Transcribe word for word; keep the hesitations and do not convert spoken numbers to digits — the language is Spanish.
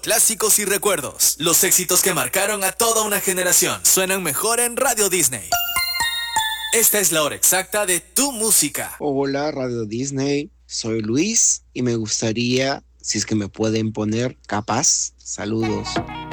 Clásicos y recuerdos, los éxitos que marcaron a toda una generación, suenan mejor en Radio Disney. Esta es la hora exacta de tu música. Hola, Radio Disney. Soy Luis y me gustaría, si es que me pueden poner Capaz. Saludos.